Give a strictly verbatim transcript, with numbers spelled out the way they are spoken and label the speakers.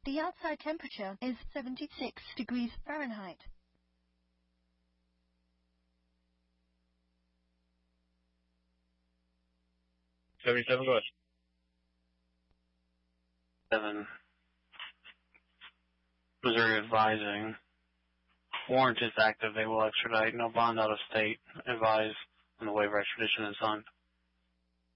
Speaker 1: The outside temperature is seventy-six degrees Fahrenheit.
Speaker 2: seventy-seven, go ahead.
Speaker 3: Seven. Missouri advising. Warrant is active. They will extradite. No bond out of state. Advise on the waiver extradition is signed.